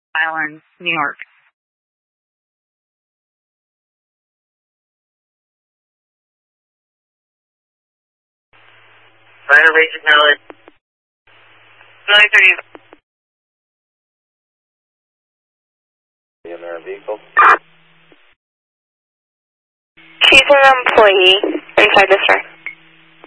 Island, New York. Final range acknowledged. 930. In their vehicle. She's an employee inside the store.